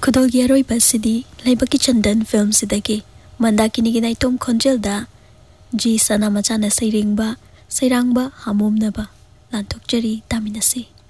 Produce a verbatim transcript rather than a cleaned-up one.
खुदोगी अरोइबसिदी लैबकी चंदन film सिदगी Mandakini की नाइतोम खोंजेलदा जी सना मचाना सैरिंगबा सैरांगबा हामोमनबा लांथोकचरी तामिनसी।